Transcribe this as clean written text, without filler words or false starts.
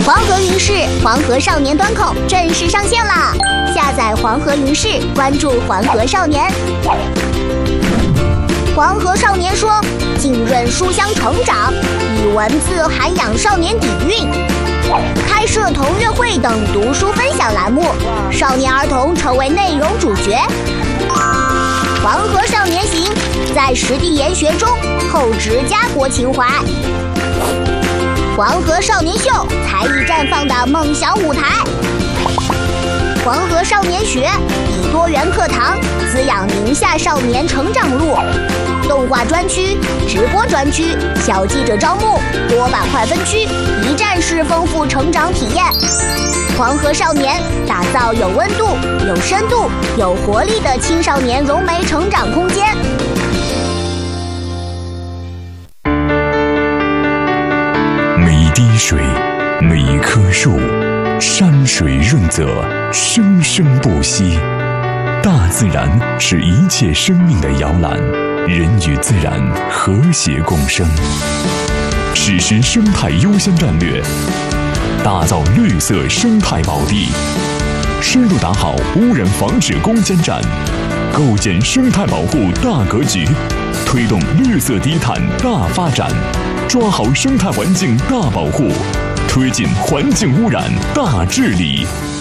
黄河云视黄河少年端口正式上线啦！下载黄河云视，关注黄河少年。黄河少年说，浸润书香成长，以文字涵养少年底蕴，开设同乐会等读书分享栏目，少年儿童成为内容主角。黄河少年行，在实地研学中厚植家国情怀。黄河少年秀，才艺绽放的梦想舞台。黄河少年学，以多元课堂滋养宁夏少年成长路。动画专区、直播专区、小记者招募，多板块分区，一站式丰富成长体验。黄河少年打造有温度、有深度、有活力的青少年融媒成长空间。 每一滴水，每一棵树，山水润泽，生生不息。大自然是一切生命的摇篮，人与自然和谐共生。实施生态优先战略，打造绿色生态宝地，深入打好污染防治攻坚战，构建生态保护大格局，推动绿色低碳大发展，抓好生态环境大保护，推进环境污染大治理。